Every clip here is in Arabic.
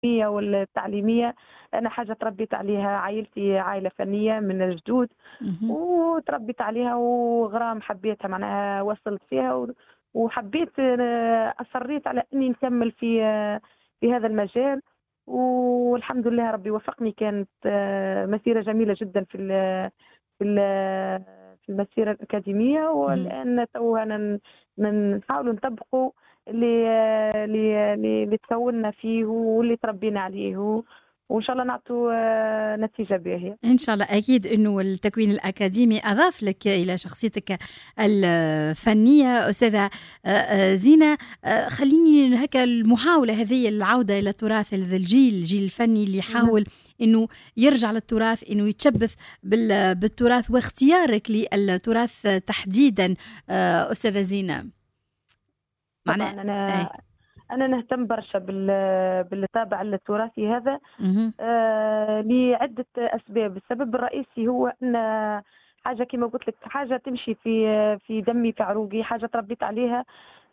والتعليمية. أنا حاجة تربيت عليها، عائلتي عائلة فنية من الجدود، مهم. وتربيت عليها وغرام حبيتها معناها وصلت فيها وحبيت أصريت على إني نكمل في هذا المجال. والحمد لله ربي وفقني. كانت مسيرة جميلة جدا في في المسيرة الأكاديمية. مهم. والآن تو أنا نحاول نطبقوا اللي تكوننا فيه واللي تربينا عليه، وإن شاء الله نعطوا نتيجة باهية. إن شاء الله. أكيد أنه التكوين الأكاديمي أضاف لك إلى شخصيتك الفنية أستاذة زينة. خليني هكا المحاولة هذه العودة إلى التراث، الجيل الفني اللي يحاول أنه يرجع للتراث، أنه يتشبث بالتراث، واختيارك للتراث تحديدا أستاذة زينة طبعا معناه. أنا نهتم برشا بالطابع التراثي هذا مهم. لعدة أسباب. السبب الرئيسي هو أن حاجة كما قلت لك، حاجة تمشي في دمي في عروقي، حاجة تربيت عليها.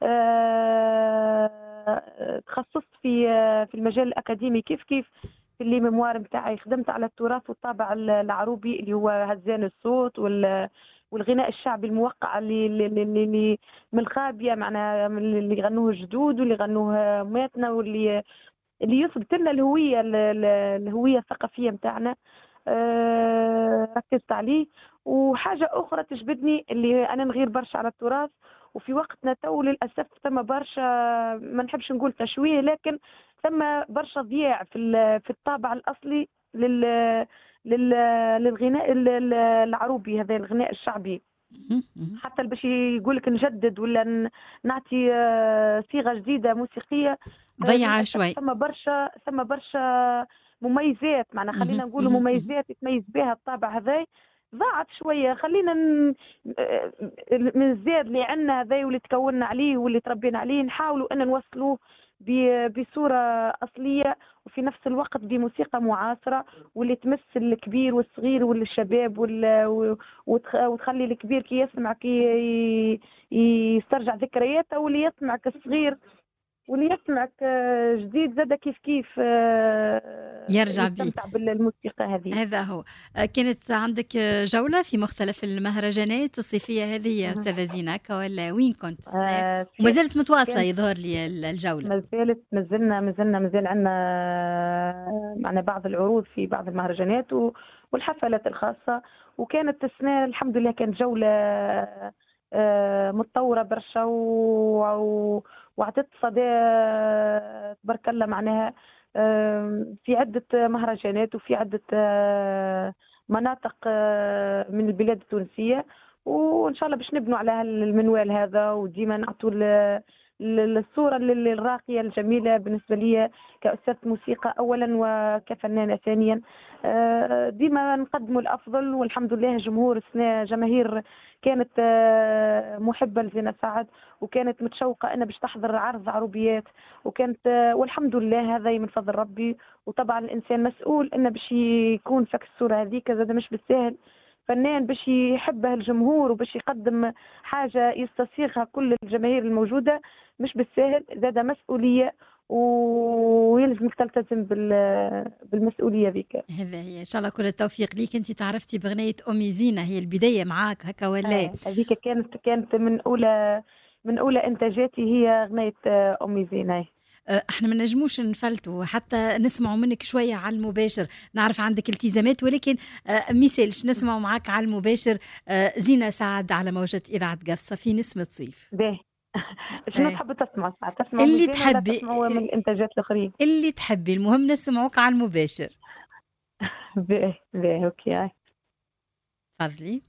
تخصصت في المجال الأكاديمي. كيف في اللي ميموار متاعي خدمت على التراث والطابع العروبي اللي هو هزان الصوت والغناء الشعبي الموقع اللي من الخابية، معناها اللي غنوه الجدود واللي غنوه ماتنا، اللي يثبت لنا الهوية الثقافية متاعنا. ركزت عليه. وحاجة أخرى تجبدني اللي أنا نغير برشا على التراث، وفي وقتنا تو للأسف ثم برشا، ما نحبش نقول تشويه، لكن ثم برشا ضياع في الطابع الأصلي لل للغناء العروبي، هذا الغناء الشعبي. مهم. حتى باش يقول لك نجدد ولا نعطي صيغه جديده موسيقيه. ضيعة للاسف شوي. ثم برشا مميزات، معنا خلينا مهم. نقولوا مهم. مهم. مميزات يتميز بها الطابع هذا. ضاعت شويه. خلينا من الزاد اللي عندنا هذا واللي تكوننا عليه واللي تربينا عليه نحاولوا ان نوصلوه بصوره اصليه، وفي نفس الوقت بموسيقى معاصره واللي تمس الكبير والصغير والشباب وتخلي الكبير كي يسمعك يسترجع ذكرياته، واللي يسمعك الصغير واللي يسمعك جديد زاد كيف يرجع بيه. يستمتع بالموسيقى هذه. هذا هو. كانت عندك جولة في مختلف المهرجانات الصيفية هذه يا أستاذة زينة، ولا وين كنت؟ وما زالت متواصلة كانت يظهر لي الجولة. ما زال عندنا معنا بعض العروض في بعض المهرجانات والحفلات الخاصة. وكانت السنة الحمد لله كانت جولة متطورة برشا وعطت صدى تبارك الله معناها في عدة مهرجانات وفي عدة مناطق من البلاد التونسية. وإن شاء الله باش نبنوا على المنوال هذا، وديما نعطوا الصورة الراقية الجميلة بالنسبة لي كأستاذ موسيقى أولا وكفنانة ثانيا. ديما نقدموا الأفضل. والحمد لله جمهور السنة جماهير كانت محبة لزينة سعد، وكانت متشوقة أنا باش تحضر عرض عروبيات، وكانت والحمد لله هذا من فضل ربي. وطبعا الإنسان مسؤول أنه باش يكون فك الصورة هذيك، زاد مش بالسهل فنان باش يحبه الجمهور وباش يقدم حاجة يستصيغها كل الجماهير الموجودة، مش بالسهل، زاد مسؤولية ويلزمك تلتزم بالمسؤولية ذيك. هذا هي. إن شاء الله كل التوفيق ليك. أنت تعرفتي بغنية أمي زينة، هي البداية معاك هكا ولا؟ هذيك كانت من أولى إنتاجاتي، هي غنية أمي زينة. احنا ما نجموش نفلتوا حتى نسمعوا منك شوية على المباشر، نعرف عندك التزامات، ولكن مثالش نسمعوا معاك على المباشر زينة سعد على موجة إذاعة قفصة في نسمة صيف. باهي. شنو تحبوا تسمعوا اللي مزيانة ولا تحبي، تسمعوا من الإنتاجات الأخرين؟ اللي تحبي، المهم نسمعوك على المباشر. باهي أوكي. تفضلي.